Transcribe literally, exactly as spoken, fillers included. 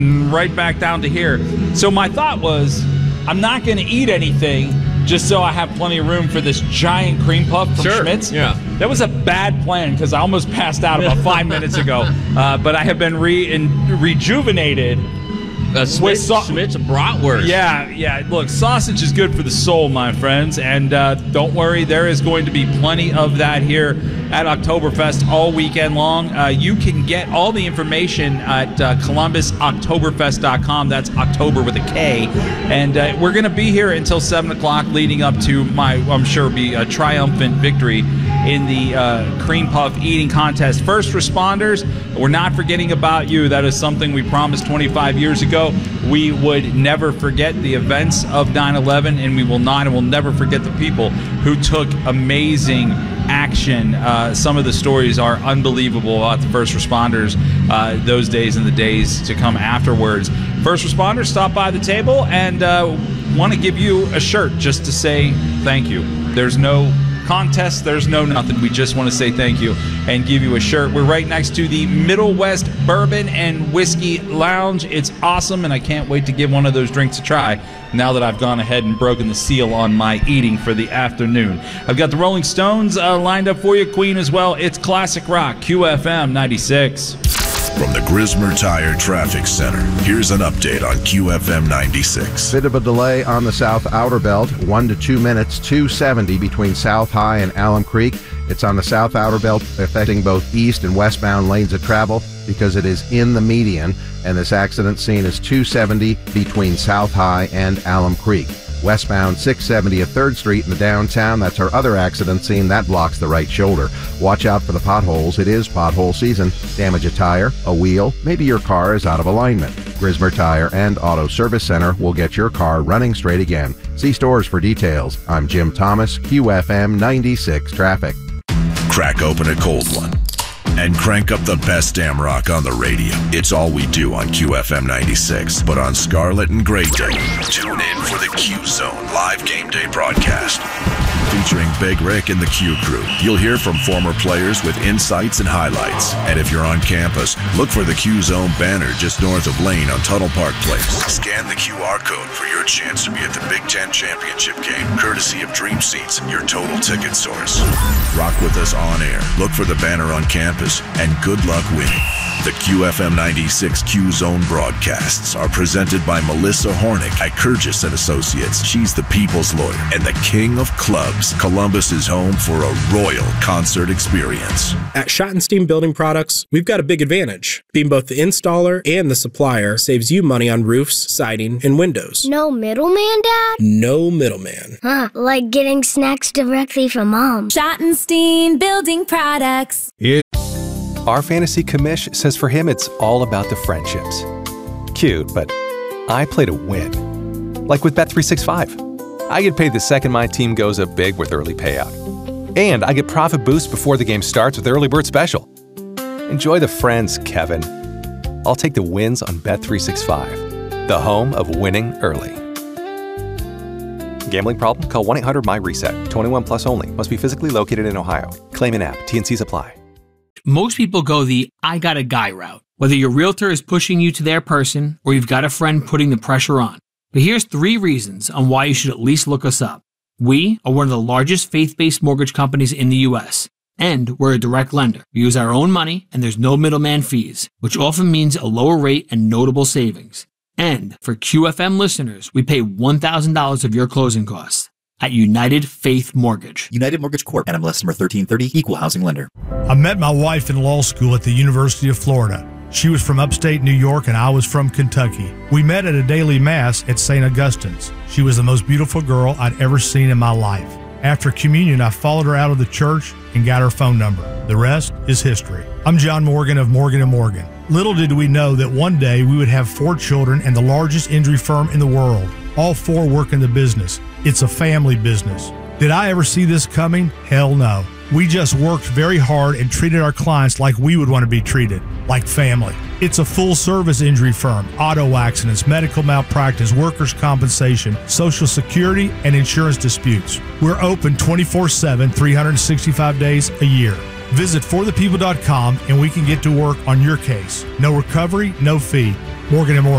right back down to here. So my thought was, I'm not going to eat anything just so I have plenty of room for this giant cream puff from sure. Schmitz. Yeah. That was a bad plan because I almost passed out about five minutes ago. Uh, but I have been re- in, rejuvenated. Uh, Schmitz, so- Schmitz bratwurst. Yeah, yeah. Look, sausage is good for the soul, my friends. And uh, don't worry, there is going to be plenty of that here at Oktoberfest all weekend long. Uh, you can get all the information at uh, Columbus Oktoberfest dot com. That's October with a K. And uh, we're going to be here until seven o'clock leading up to my, I'm sure, be a triumphant victory in the uh, cream puff eating contest. First responders, we're not forgetting about you. That is something we promised twenty-five years ago. We would never forget the events of nine eleven, and we will not and will never forget the people who took amazing action. Uh, some of the stories are unbelievable about the first responders uh, those days and the days to come afterwards. First responders, stop by the table and uh, want to give you a shirt just to say thank you. There's no contest, there's no nothing. We just want to say thank you and give you a shirt. We're right next to the Middle West Bourbon and Whiskey Lounge. It's awesome, and I can't wait to give one of those drinks a try now that I've gone ahead and broken the seal on my eating for the afternoon. I've got the Rolling Stones uh, lined up for you, Queen as well. It's classic rock, Q F M ninety-six. From the Grismer Tire Traffic Center, here's an update on Q F M ninety-six. Bit of a delay on the South Outer Belt, one to two minutes, two seventy between South High and Alum Creek. It's on the South Outer Belt, affecting both east and westbound lanes of travel because it is in the median, and this accident scene is two seventy between South High and Alum Creek. Westbound six seventy at third Street in the downtown, that's our other accident scene. That blocks the right shoulder. Watch out for the potholes. It is pothole season. Damage a tire, a wheel, maybe your car is out of alignment. Grismer Tire and Auto Service Center will get your car running straight again. See stores for details. I'm Jim Thomas, Q F M ninety-six Traffic. Crack open a cold one and crank up the best damn rock on the radio. It's all we do on Q F M ninety-six. But on Scarlet and Gray Day, tune in for the Q Zone live game day broadcast. Featuring Big Rick and the Q Crew. You'll hear from former players with insights and highlights. And if you're on campus, look for the Q Zone banner just north of Lane on Tuttle Park Place. Scan the Q R code for your chance to be at the Big Ten Championship game, courtesy of Dream Seats, your total ticket source. Rock with us on air. Look for the banner on campus, and good luck winning. The Q F M ninety-six Q Zone broadcasts are presented by Melissa Hornick at Kurgis and Associates. She's the people's lawyer and the king of clubs. Columbus is home for a royal concert experience. At Schottenstein Building Products, we've got a big advantage. Being both the installer and the supplier saves you money on roofs, siding, and windows. No middleman, Dad? No middleman. Huh, like getting snacks directly from Mom. Schottenstein Building Products. It Our fantasy commish says for him it's all about the friendships. Cute, but I play to win. Like with Bet three sixty-five. I get paid the second my team goes up big with early payout. And I get profit boost before the game starts with Early Bird Special. Enjoy the friends, Kevin. I'll take the wins on Bet three sixty-five, the home of winning early. Gambling problem? Call one eight hundred M Y reset. twenty-one plus only. Must be physically located in Ohio. Claim in app. T and Cs apply. Most people go the I got a guy route, whether your realtor is pushing you to their person or you've got a friend putting the pressure on. But here's three reasons on why you should at least look us up. We are one of the largest faith-based mortgage companies in the U S, and we're a direct lender. We use our own money, and there's no middleman fees, which often means a lower rate and notable savings. And for Q F M listeners, we pay one thousand dollars of your closing costs at United Faith Mortgage. United Mortgage Corp. N M L S number thirteen thirty, Equal Housing Lender. I met my wife in law school at the University of Florida. She was from upstate New York and I was from Kentucky. We met at a daily mass at Saint Augustine's. She was the most beautiful girl I'd ever seen in my life. After communion, I followed her out of the church and got her phone number. The rest is history. I'm John Morgan of Morgan and Morgan. Little did we know that one day we would have four children and the largest injury firm in the world. All four work in the business. It's a family business. Did I ever see this coming? Hell no. We just worked very hard and treated our clients like we would want to be treated, like family. It's a full-service injury firm, auto accidents, medical malpractice, workers' compensation, Social Security, and insurance disputes. We're open twenty-four seven, three hundred sixty-five days a year. Visit for the people dot com and we can get to work on your case. No recovery, no fee. Morgan and Morgan.